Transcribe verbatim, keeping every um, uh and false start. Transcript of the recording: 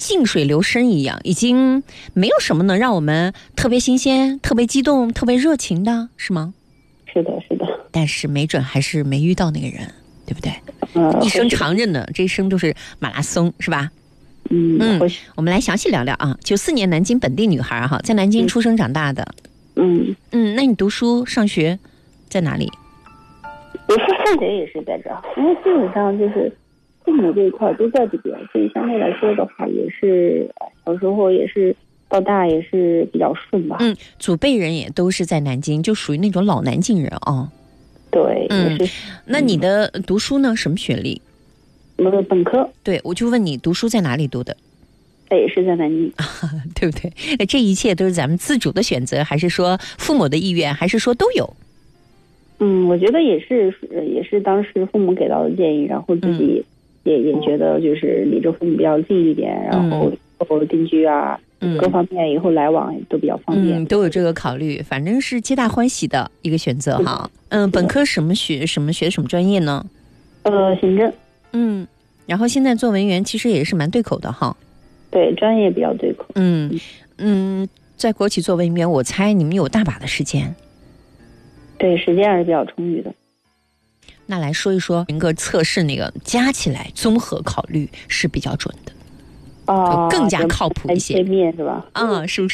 静水流深一样，已经没有什么能让我们特别新鲜、特别激动、特别热情的，是吗？ 是的，是的。 但是没准还是没遇到那个人，对不对？ 呃、 一生长着呢，这一生都是马拉松，是吧？ 嗯嗯， 我们来详细聊聊啊。九四年南京本地女孩哈，在南京出生长大的。 嗯嗯，那你读书上学在哪里？ 读书上学也是在这儿，因为基本上就是父母这一块都在这边，所以相对来说的话，也是小时候也是到大也是比较顺吧。 嗯，祖辈人也都是在南京，就属于那种老南京人啊。 对， 嗯， 也是。 那你的读书呢？什么学历？ 我的本科。 对，我就问你，读书在哪里读的？ 也是在南京， 对不对？这一切都是咱们自主的选择，还是说父母的意愿，还是说都有？ 嗯，我觉得也是，也是当时父母给到的建议，然后自己也、嗯、也觉得就是离着父母比较近一点，然后以后定居啊，嗯、各方面以后来往都比较方便， 嗯，都有这个考虑，反正是皆大欢喜的一个选择哈。嗯，本科什么学什么学什么专业呢？ 呃，行政。 嗯，然后现在做文员其实也是蛮对口的哈。 对，专业比较对口。 嗯嗯，在国企做文员，我猜你们有大把的时间。 对，时间还是比较充裕的。 那来说一说整个测试那个加起来综合考虑是比较准的， 哦， 更加靠谱一些。 面是吧？ 啊，是不是？